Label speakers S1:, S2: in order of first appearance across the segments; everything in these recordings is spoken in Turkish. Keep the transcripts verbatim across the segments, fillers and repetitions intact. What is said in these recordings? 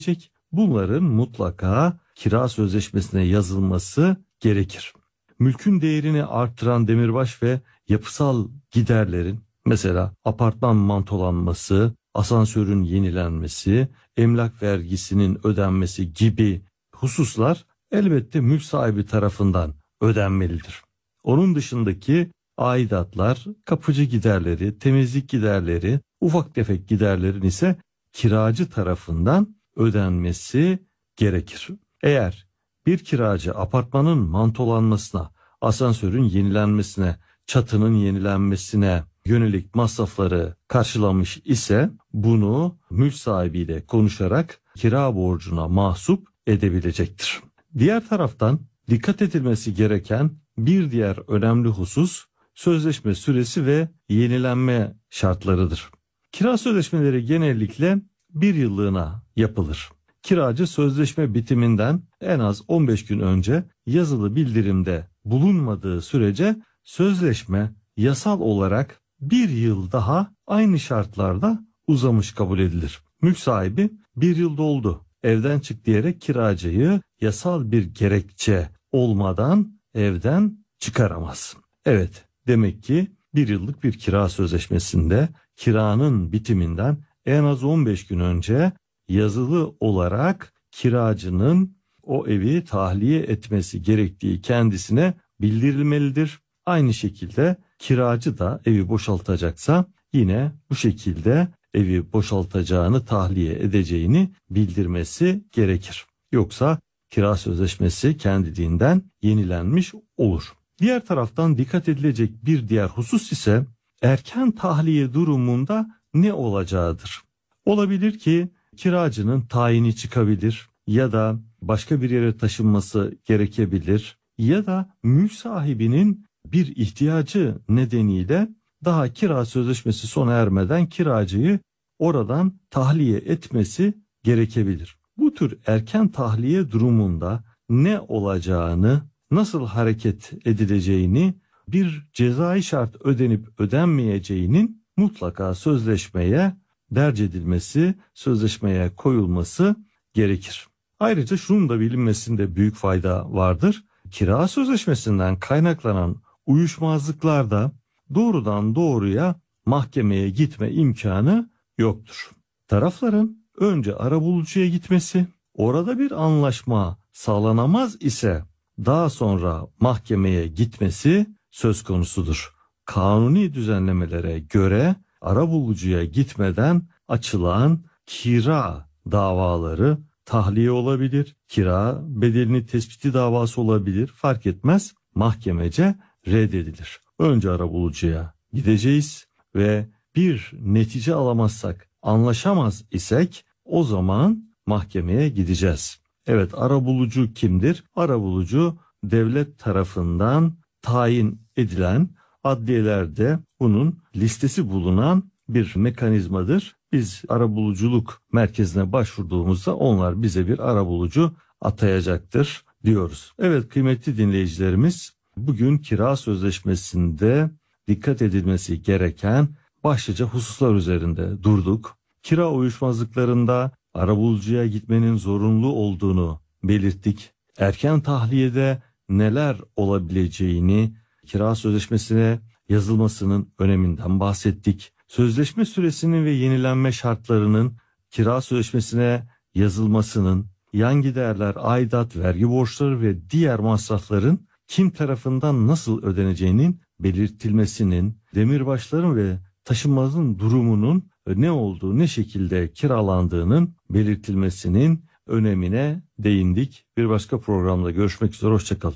S1: Bunların mutlaka kira sözleşmesine yazılması gerekir. Mülkün değerini arttıran demirbaş ve yapısal giderlerin, mesela apartman mantolanması, asansörün yenilenmesi, emlak vergisinin ödenmesi gibi hususlar elbette mülk sahibi tarafından ödenmelidir. Onun dışındaki aidatlar, kapıcı giderleri, temizlik giderleri, ufak tefek giderlerin ise kiracı tarafından ödenmesi gerekir. Eğer bir kiracı apartmanın mantolanmasına, asansörün yenilenmesine, çatının yenilenmesine yönelik masrafları karşılamış ise bunu mülk sahibiyle konuşarak kira borcuna mahsup edebilecektir. Diğer taraftan dikkat edilmesi gereken bir diğer önemli husus sözleşme süresi ve yenilenme şartlarıdır. Kira sözleşmeleri genellikle bir yıllığına yapılır. Kiracı sözleşme bitiminden en az on beş gün önce yazılı bildirimde bulunmadığı sürece sözleşme yasal olarak bir yıl daha aynı şartlarda uzamış kabul edilir. Mülk sahibi bir yıl doldu, evden çık diyerek kiracıyı yasal bir gerekçe olmadan evden çıkaramaz. Evet, demek ki bir yıllık bir kira sözleşmesinde kiranın bitiminden en az on beş gün önce yazılı olarak kiracının o evi tahliye etmesi gerektiği kendisine bildirilmelidir. Aynı şekilde kiracı da evi boşaltacaksa yine bu şekilde evi boşaltacağını, tahliye edeceğini bildirmesi gerekir. Yoksa kira sözleşmesi kendiliğinden yenilenmiş olur. Diğer taraftan dikkat edilecek bir diğer husus ise erken tahliye durumunda ne olacağıdır. Olabilir ki kiracının tayini çıkabilir ya da başka bir yere taşınması gerekebilir ya da mülk sahibinin bir ihtiyacı nedeniyle daha kira sözleşmesi sona ermeden kiracıyı oradan tahliye etmesi gerekebilir. Bu tür erken tahliye durumunda ne olacağını, nasıl hareket edileceğini, bir cezai şart ödenip ödenmeyeceğinin mutlaka sözleşmeye derc edilmesi, sözleşmeye koyulması gerekir. Ayrıca şunun da bilinmesinde büyük fayda vardır. Kira sözleşmesinden kaynaklanan uyuşmazlıklarda doğrudan doğruya mahkemeye gitme imkanı yoktur. Tarafların önce arabulucuya gitmesi, orada bir anlaşma sağlanamaz ise daha sonra mahkemeye gitmesi söz konusudur. Kanuni düzenlemelere göre arabulucuya gitmeden açılan kira davaları tahliye olabilir, kira bedelini tespiti davası olabilir, fark etmez, mahkemece reddedilir. Önce arabulucuya gideceğiz ve bir netice alamazsak, anlaşamaz isek o zaman mahkemeye gideceğiz. Evet, arabulucu kimdir? Arabulucu devlet tarafından tayin edilen, adliyelerde bunun listesi bulunan bir mekanizmadır. Biz arabuluculuk merkezine başvurduğumuzda onlar bize bir arabulucu atayacaktır diyoruz. Evet kıymetli dinleyicilerimiz, bugün kira sözleşmesinde dikkat edilmesi gereken başlıca hususlar üzerinde durduk. Kira uyuşmazlıklarında arabulucuya gitmenin zorunlu olduğunu belirttik. Erken tahliyede neler olabileceğini, kira sözleşmesine yazılmasının öneminden bahsettik. Sözleşme süresinin ve yenilenme şartlarının kira sözleşmesine yazılmasının, yan giderler, aidat, vergi borçları ve diğer masrafların kim tarafından nasıl ödeneceğinin belirtilmesinin, demirbaşların ve taşınmazın durumunun ne olduğu, ne şekilde kiralandığının belirtilmesinin önemine değindik. Bir başka programda görüşmek üzere, hoşçakalın.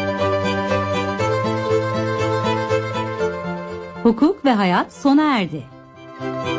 S2: Hukuk ve hayat sona erdi.